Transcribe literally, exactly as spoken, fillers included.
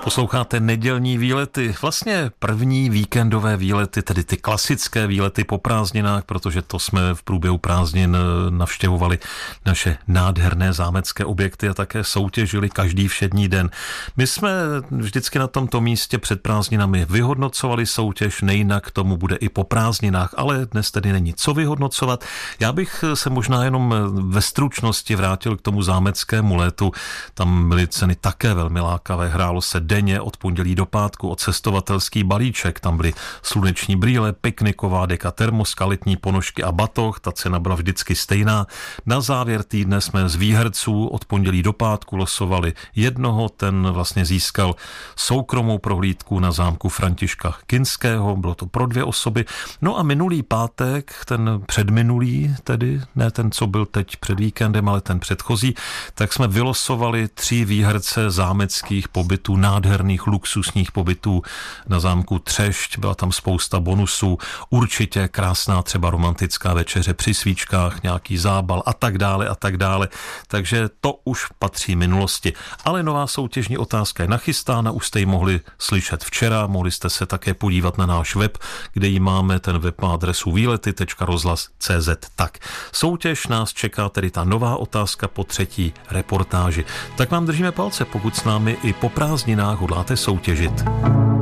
Posloucháte nedělní výlety, vlastně první víkendové výlety, tedy ty klasické výlety po prázdninách, protože to jsme v průběhu prázdnin navštěvovali naše nádherné zámecké objekty a také soutěžili každý všední den. My jsme vždycky na tomto místě před prázdninami vyhodnocovali soutěž, nejinak tomu bude i po prázdninách, ale dnes tedy není co vyhodnocovat. Já bych se možná jenom ve stručnosti vrátil k tomu zámeckému létu. Tam byly ceny také velmi lákavé, hrálo se denně od pondělí do pátku, od cestovatelský balíček, tam byly sluneční brýle, pikniková deka, termoska, letní ponožky a batoh, ta cena byla vždycky stejná. Na závěr týdne jsme z výherců od pondělí do pátku losovali jednoho, ten vlastně získal soukromou prohlídku na zámku Františka Kinského, bylo to pro dvě osoby. No a minulý pátek, ten předminulý, tedy ne ten, co byl teď před víkendem, ale ten předchozí, tak jsme vylosovali tři výherce zámeckých pobytů, nádherných luxusních pobytů na zámku Třešť, byla tam spousta bonusů, určitě krásná třeba romantická večeře při svíčkách, nějaký zábal a tak dále a tak dále, takže to už patří minulosti. Ale nová soutěžní otázka je nachystána, už jste ji mohli slyšet včera, mohli jste se také podívat na náš web, kde ji máme, ten web má adresu výlety tečka rozhlas tečka cé zet. Tak, soutěž nás čeká tedy ta nová otázka po třetí reportáži. Tak vám držíme palce, pokud s námi i po prázdninách hodláte soutěžit.